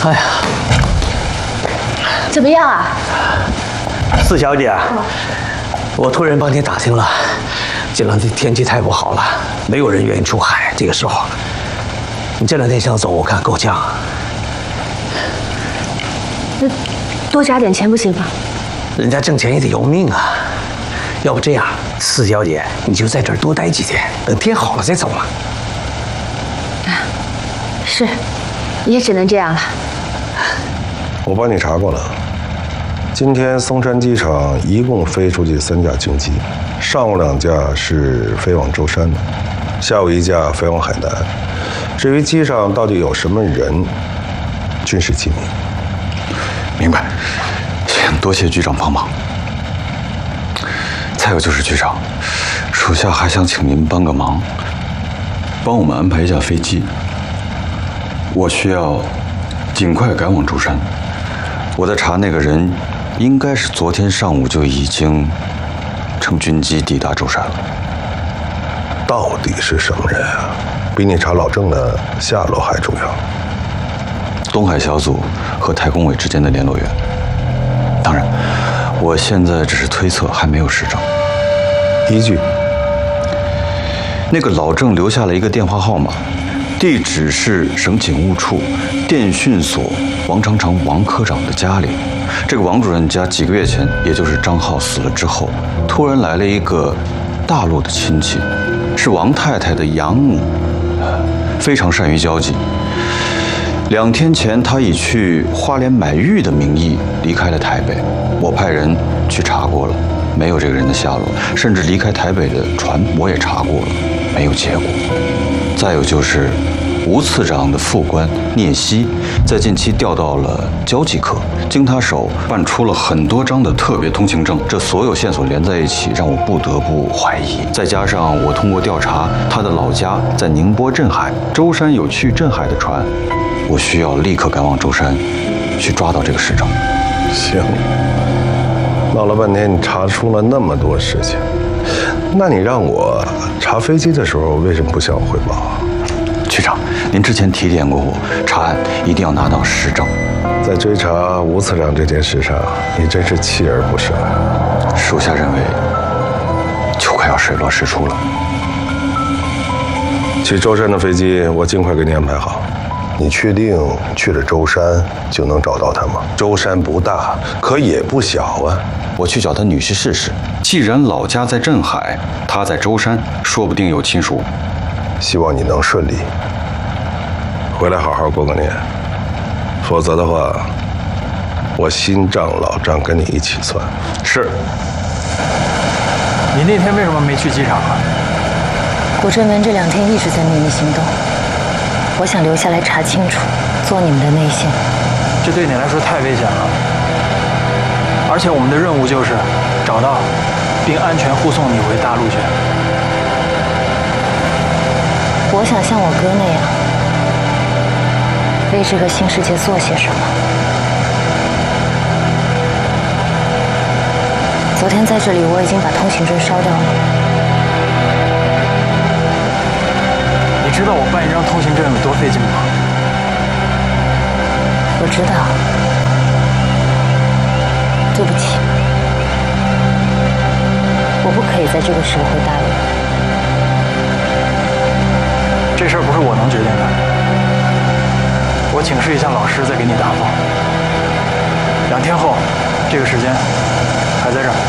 哎呀， 怎么样啊？ 四小姐，我托人帮你打听了，这两天天气太不好了，没有人愿意出海。这个时候，你这2天想走，我看够呛。 那多加点钱不行吗？ 人家挣钱也得要命啊。要不这样，四小姐，你就在这儿多待几天，等天好了再走嘛。 是，也只能这样了。 我帮你查过了，今天松山机场一共飞出去3架军机，上午2架是飞往舟山的，下午1架飞往海南。至于机上到底有什么人，军事机密。 明白，请多谢局长帮忙。再有就是局长，属下还想请您帮个忙，帮我们安排一架飞机。我需要尽快赶往舟山。我在查那个人，应该是昨天上午就已经乘军机抵达舟山了。 到底是什么人啊？比你查老郑的下落还重要。 东海小组和太空委之间的联络员。当然，我现在只是推测，还没有实证。 依据， 那个老郑留下了一个电话号码，地址是省警务处电讯所王长长王科长的家里。这个王主任家几个月前，也就是张浩死了之后，突然来了一个大陆的亲戚，是王太太的养母，非常善于交际。2天前，他以去花莲买玉的名义离开了台北。我派人去查过了，没有这个人的下落，甚至离开台北的船我也查过了，没有结果。再有就是吴次长的副官聂希，在近期调到了交际科，经他手办出了很多张的特别通行证，这所有线索连在一起，让我不得不怀疑。再加上我通过调查，他的老家在宁波镇海，舟山有去镇海的船，我需要立刻赶往舟山，去抓到这个市长。 行，闹了半天你查出了那么多事情，那你让我查飞机的时候为什么不向我汇报啊？ 局长，您之前提点过我，查案一定要拿到实证。 在追查吴次长这件事上，你真是锲而不舍。 属下认为，就快要水落石出了。 去舟山的飞机，我尽快给你安排好。你确定去了舟山就能找到他吗？舟山不大，可也不小啊。 我去找他女婿试试。既然老家在镇海，他在舟山，说不定有亲属。 希望你能顺利。回来好好过个年，否则的话，我新账老账跟你一起算。 是。 你那天为什么没去机场啊？ 古正文这2天一直在秘密行动，我想留下来查清楚，做你们的内线。 这对你来说太危险了，而且我们的任务就是找到并安全护送你回大陆去。 我想像我哥那样，为这个新世界做些什么。昨天在这里，我已经把通行证烧掉了。 你知道我办一张通行证有多费劲吗？ 我知道，对不起，我不可以在这个时候回大陆。 这事儿不是我能决定的，我请示一下老师，再给你答复。2天后，这个时间还在这儿。